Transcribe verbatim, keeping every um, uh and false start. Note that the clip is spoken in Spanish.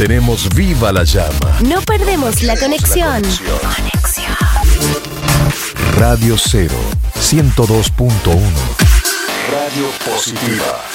Mantenemos viva la llama. No perdemos la conexión. Conexión. Radio Cero, ciento dos punto uno. Radio Positiva.